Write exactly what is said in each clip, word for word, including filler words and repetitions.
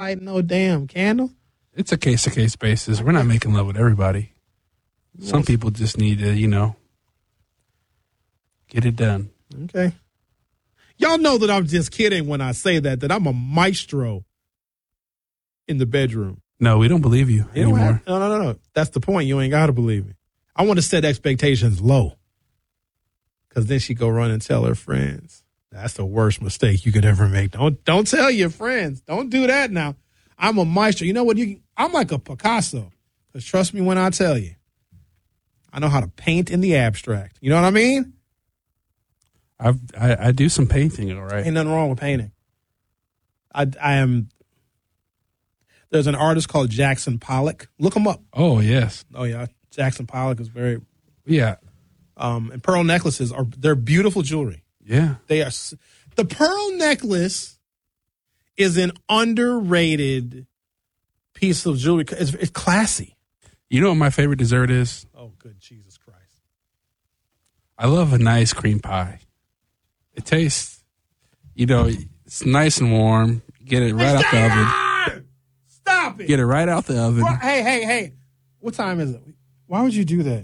lighting no damn candle. It's a case-to-case basis. We're not making love with everybody. Some people just need to, you know, get it done. Okay. Y'all know that I'm just kidding when I say that, that I'm a maestro in the bedroom. No, we don't believe you, you anymore. Have, no, no, no, no. That's the point. You ain't got to believe me. I want to set expectations low. Because then she go run and tell her friends. That's the worst mistake you could ever make. Don't don't tell your friends. Don't do that now. I'm a maestro. You know what? You, I'm like a Picasso. Because trust me when I tell you. I know how to paint in the abstract. You know what I mean? I've, I I do some painting, all right. Ain't nothing wrong with painting. I I am. There's an artist called Jackson Pollock. Look him up. Oh yes. Oh yeah, Jackson Pollock is very. Yeah. Um, and pearl necklaces are they're beautiful jewelry. Yeah. They are. The pearl necklace is an underrated piece of jewelry. It's, it's classy. You know what my favorite dessert is? Oh, good Jesus Christ! I love a nice cream pie. It tastes, you know, it's nice and warm. Get it right out the oven. Stop it. Get it right out the oven. Hey, hey, hey. What time is it? Why would you do that?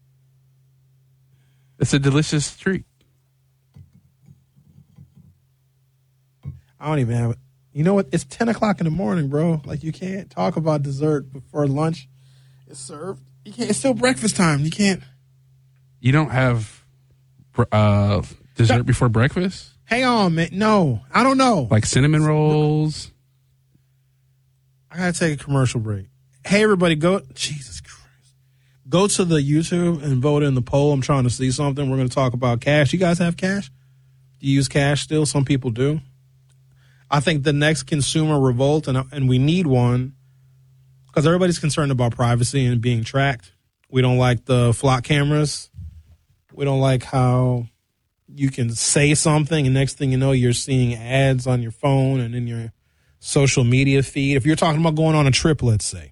It's a delicious treat. I don't even have it. You know what? It's ten o'clock in the morning, bro. Like, you can't talk about dessert before lunch is served. You can't. It's still breakfast time. You can't. You don't have uh, dessert no. before breakfast? Hang on, man. No, I don't know. Like cinnamon rolls? I got to take a commercial break. Hey, everybody, go. Jesus Christ. Go to the YouTube and vote in the poll. I'm trying to see something. We're going to talk about cash. You guys have cash? Do you use cash still? Some people do. I think the next consumer revolt, and, and we need one, because everybody's concerned about privacy and being tracked. We don't like the flock cameras. We don't like how you can say something, and next thing you know, you're seeing ads on your phone and in your social media feed. If you're talking about going on a trip, let's say,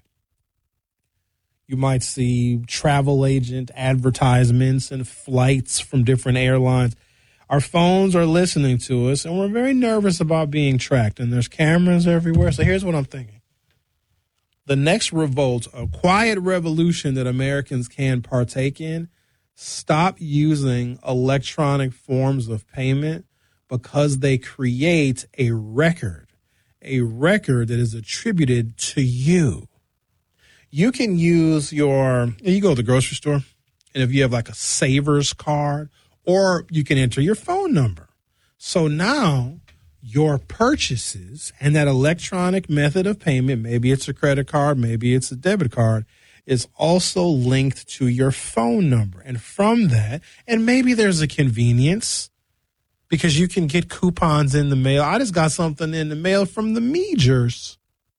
you might see travel agent advertisements and flights from different airlines. Our phones are listening to us, and we're very nervous about being tracked, and there's cameras everywhere. So here's what I'm thinking. The next revolt, a quiet revolution that Americans can partake in, stop using electronic forms of payment because they create a record, a record that is attributed to you. You can use your, you go to the grocery store, and if you have like a Savers card, or you can enter your phone number. So now your purchases and that electronic method of payment, maybe it's a credit card, maybe it's a debit card, is also linked to your phone number. And from that, and maybe there's a convenience because you can get coupons in the mail. I just got something in the mail from the Meejers.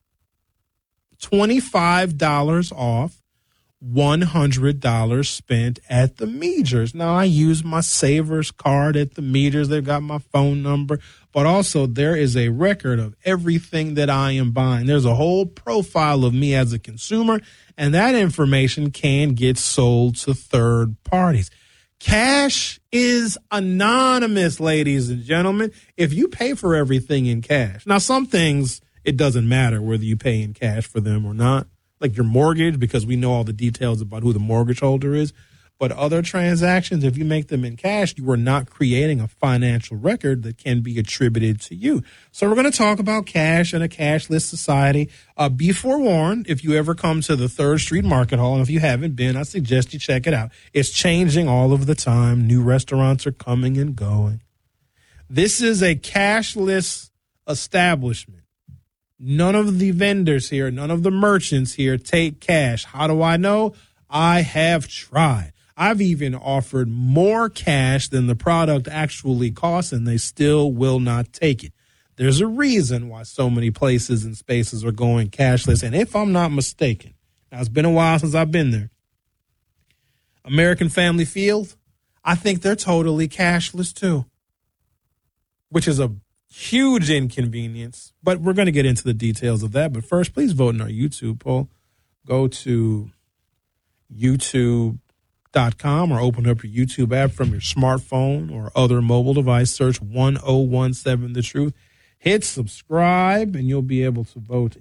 twenty-five dollars off, one hundred dollars spent at the Meejers. Now, I use my Savers card at the Meejers. They've got my phone number. But also, there is a record of everything that I am buying. There's a whole profile of me as a consumer, and that information can get sold to third parties. Cash is anonymous, ladies and gentlemen, if you pay for everything in cash. Now, some things, it doesn't matter whether you pay in cash for them or not, like your mortgage, because we know all the details about who the mortgage holder is. But other transactions, if you make them in cash, you are not creating a financial record that can be attributed to you. So we're going to talk about cash and a cashless society. Uh, be forewarned, if you ever come to the Third Street Market Hall, and if you haven't been, I suggest you check it out. It's changing all of the time. New restaurants are coming and going. This is a cashless establishment. None of the vendors here, none of the merchants here take cash. How do I know? I have tried. I've even offered more cash than the product actually costs, and they still will not take it. There's a reason why so many places and spaces are going cashless. And if I'm not mistaken, now it's been a while since I've been there, American Family Field, I think they're totally cashless too, which is a huge inconvenience. But we're going to get into the details of that. But first, please vote in our YouTube poll. Go to YouTube dot com or open up your YouTube app from your smartphone or other mobile device. Search one oh one seven The Truth. Hit subscribe, and you'll be able to vote